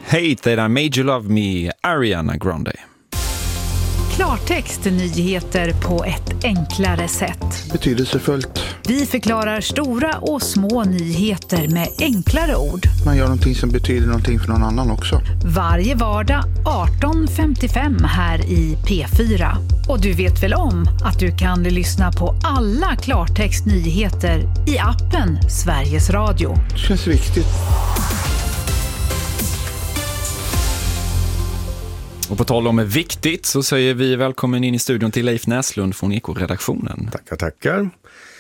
Hate That I Made You Love Me, Ariana Grande. Klartext, nyheter på ett enklare sätt. Betydelsefullt. Vi förklarar stora och små nyheter med enklare ord. Man gör någonting som betyder någonting för någon annan också. Varje vardag 18:55 här i P4. Och du vet väl om att du kan lyssna på alla Klartext nyheter i appen Sveriges Radio. Det känns viktigt. Och på tal om viktigt så säger vi välkommen in i studion till Leif Näslund från Eko-redaktionen. Tackar.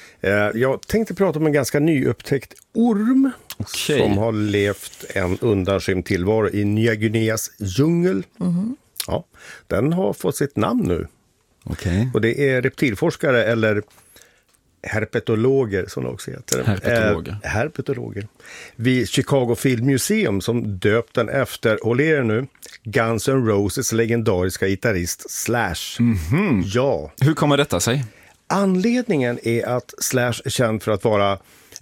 Jag tänkte prata om en ganska nyupptäckt orm som har levt en undanskymd tillvaro i Nya Guineas djungel. Mm. Ja, den har fått sitt namn nu. Och det är reptilforskare eller herpetologer som det också heter. Herpetologer. Vid Chicago Field Museum som döpt den efter, håll er nu, Guns N' Roses legendariska gitarrist Slash. Mm-hmm. Ja. Hur kommer detta sig? Anledningen är att Slash är känd för att vara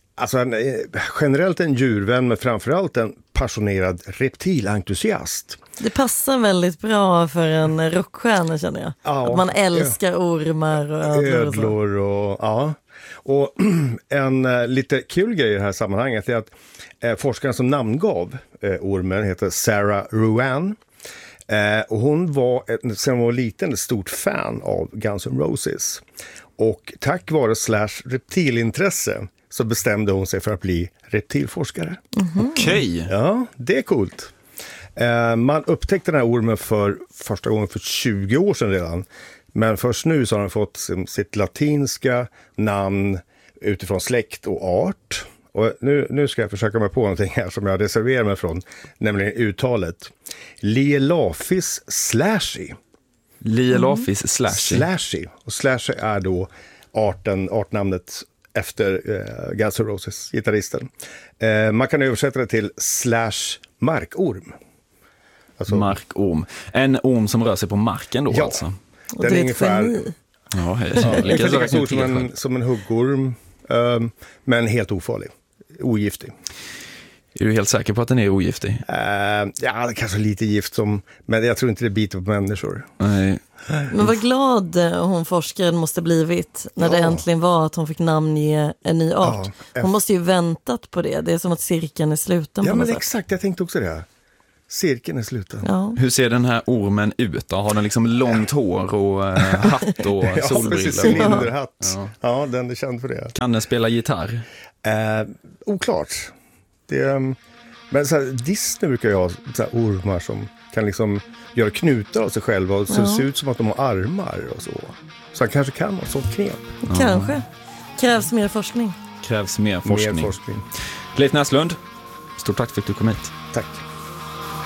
generellt en djurvän men framförallt en passionerad reptilentusiast. Det passar väldigt bra för en rockstjärna, känner jag. Ja, att man älskar ormar och ödlor och ja. Och en lite kul grej i det här sammanhanget är att forskaren som namngav ormen heter Sarah Ruan. Och hon var sen hon var liten ett stort fan av Guns N' Roses. Och tack vare Slash reptilintresse så bestämde hon sig för att bli reptilforskare. Mm-hmm. Okej. Ja, det är coolt. Man upptäckte den här ormen för första gången för 20 år sedan redan. Men först nu så har den fått sitt latinska namn utifrån släkt och art. Och nu ska jag försöka mig på någonting här som jag reserverar mig från, nämligen uttalet. Lielaphis slashy. Lielaphis slashy. Slashy. Och slashy är då artnamnet efter Guns N' Roses, gitarristen. Man kan översätta det till slash markorm. Alltså, markorm. En orm som rör sig på marken då, ja, alltså. Den är ungefär... Ja, lika stor som en huggorm, men helt ofarlig. Ogiftig. Är du helt säker på att den är ogiftig? Ja, kanske lite gift men jag tror inte det biter på människor. Nej. Men vad glad hon forskaren måste blivit när det äntligen var att hon fick namnge en ny art. Hon måste ju väntat på det. Det är som att cirkeln är sluten. Ja, men exakt. Jag tänkte också det här. Cirkeln är sluten. Ja. Hur ser den här ormen ut då? Har den liksom långt hår och hatt och solbrillor? Precis, cylinderhatt. Ja, den är känd för det. Kan den spela gitarr? Oklart. Men så här, Disney brukar ju ha så här ormar som kan liksom göra knutar av sig själva och se ut som att de har armar och så. Så han kanske kan ha sånt knep. Kanske. Krävs mer forskning. Krävs mer forskning. Leif Näslund, stort tack för att du kom hit. Tack.